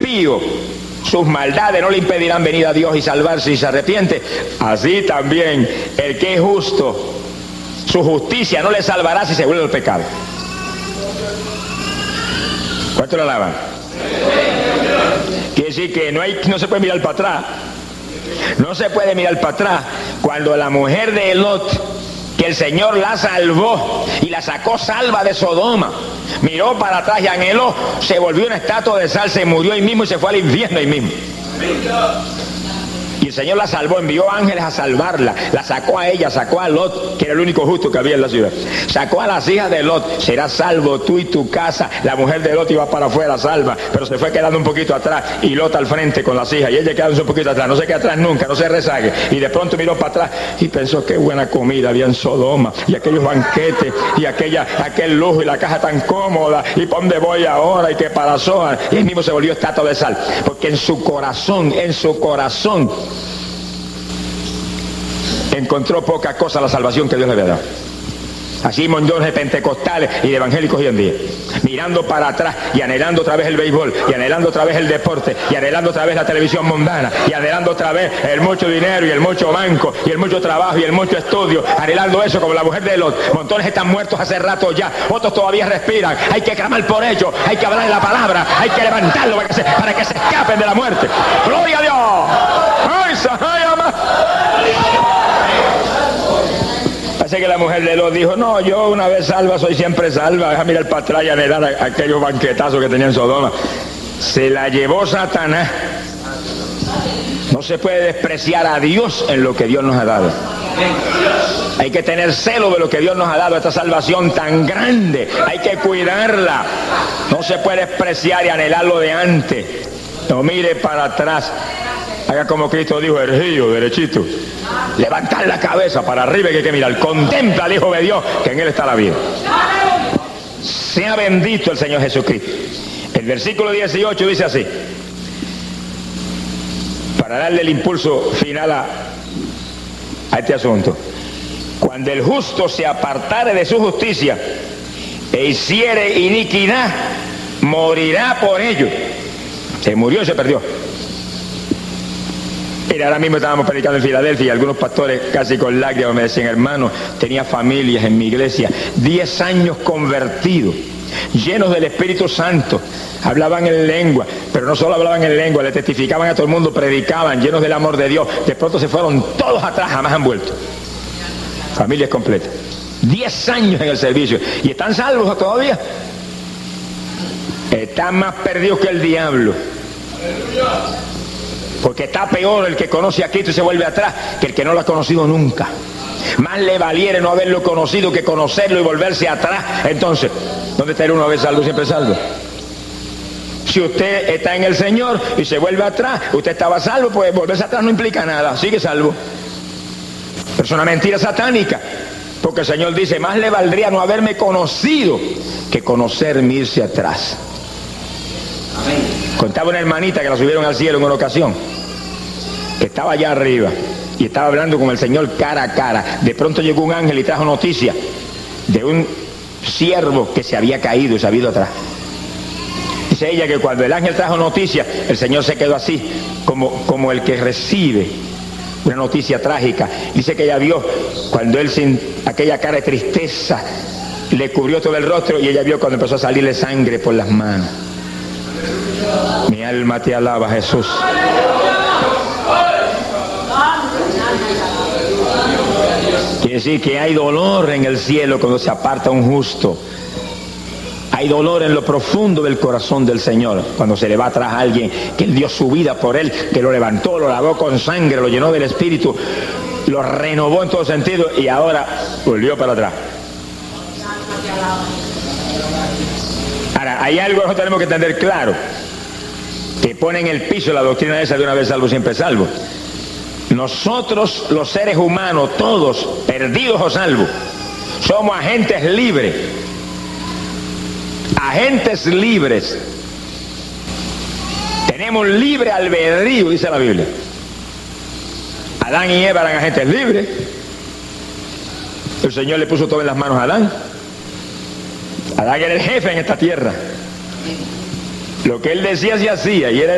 impío, sus maldades no le impedirán venir a Dios y salvarse si se arrepiente, así también el que es justo, su justicia no le salvará si se vuelve al pecado. ¿Cuánto lo alaban? Quiere decir que no se puede mirar para atrás. No se puede mirar para atrás. Cuando la mujer de Lot, que el Señor la salvó y la sacó salva de Sodoma, miró para atrás y anheló, se volvió una estatua de sal, se murió ahí mismo y se fue al infierno ahí mismo. Y el Señor la salvó, envió ángeles a salvarla, la sacó a ella, sacó a Lot, que era el único justo que había en la ciudad, sacó a las hijas de Lot. Serás salvo tú y tu casa. La mujer de Lot iba para afuera salva, pero se fue quedando un poquito atrás, y Lot al frente con las hijas, y ella quedándose un poquito atrás, no se queda atrás nunca, no se rezague. Y de pronto miró para atrás y pensó: qué buena comida había en Sodoma, y aquellos banquetes, y aquel lujo, y la caja tan cómoda, y ¿para dónde voy ahora? Y qué pasó. Y él mismo se volvió estatua de sal, porque en su corazón encontró poca cosa la salvación que Dios le había dado. Así montones de pentecostales y de evangélicos hoy en día, mirando para atrás y anhelando otra vez el béisbol, y anhelando otra vez el deporte, y anhelando otra vez la televisión mundana, y anhelando otra vez el mucho dinero y el mucho banco y el mucho trabajo y el mucho estudio, anhelando eso como la mujer de Lot. Montones están muertos hace rato ya, otros todavía respiran. Hay que clamar por ellos, hay que hablar de la palabra, hay que levantarlo para que se escapen de la muerte. ¡Gloria a Dios! ¡Ay, Sahayama! Parece que la mujer de Lot dijo: no, yo una vez salva soy siempre salva, deja mirar para atrás y anhelar aquellos banquetazos que tenía en Sodoma. Se la llevó Satanás. No se puede despreciar a Dios en lo que Dios nos ha dado. Hay que tener celo de lo que Dios nos ha dado, esta salvación tan grande. Hay que cuidarla. No se puede despreciar y anhelar lo de antes. No mire para atrás. Haga como Cristo dijo: erguido, derechito. Levantar la cabeza para arriba, que hay que mirar. Contempla al Hijo de Dios, que en Él está la vida. Sea bendito el Señor Jesucristo. El versículo 18 dice así, para darle el impulso final a este asunto: cuando el justo se apartare de su justicia e hiciere iniquidad, morirá por ello. Se murió y se perdió. Mira, ahora mismo estábamos predicando en Filadelfia y algunos pastores casi con lágrimas me decían: hermano, tenía familias en mi iglesia, 10 años convertidos, llenos del Espíritu Santo, hablaban en lengua, pero no solo hablaban en lengua, le testificaban a todo el mundo, predicaban, llenos del amor de Dios. De pronto se fueron todos atrás, jamás han vuelto. Familias completas, 10 años en el servicio, y están salvos todavía. Están más perdidos que el diablo. Porque está peor el que conoce a Cristo y se vuelve atrás que el que no lo ha conocido nunca. Más le valiere no haberlo conocido que conocerlo y volverse atrás. Entonces, ¿dónde está el uno a vez salvo, siempre salvo? Si usted está en el Señor y se vuelve atrás, usted estaba salvo, pues volverse atrás no implica nada, sigue salvo. Pero es una mentira satánica, porque el Señor dice: más le valdría no haberme conocido que conocerme, irse atrás. Contaba una hermanita que la subieron al cielo en una ocasión, que estaba allá arriba y estaba hablando con el Señor cara a cara. De pronto llegó un ángel y trajo noticia de un siervo que se había caído y se había ido atrás. Dice ella que cuando el ángel trajo noticia, el Señor se quedó así, como el que recibe una noticia trágica. Dice que ella vio cuando él, sin aquella cara de tristeza, le cubrió todo el rostro, y ella vio cuando empezó a salirle sangre por las manos. Mi alma te alaba, Jesús. Quiere decir que hay dolor en el cielo cuando se aparta un justo. Hay dolor en lo profundo del corazón del Señor cuando se le va atrás a alguien que Él dio su vida por él, que lo levantó, lo lavó con sangre, lo llenó del Espíritu, lo renovó en todo sentido, y ahora volvió para atrás. Ahora, hay algo que nosotros tenemos que entender claro, que pone en el piso la doctrina esa de una vez salvo, siempre salvo. Nosotros, los seres humanos, todos, perdidos o salvos, somos agentes libres. Agentes libres. Tenemos libre albedrío, dice la Biblia. Adán y Eva eran agentes libres. El Señor le puso todo en las manos a Adán. Adán era el jefe en esta tierra. Lo que él decía se hacía, y era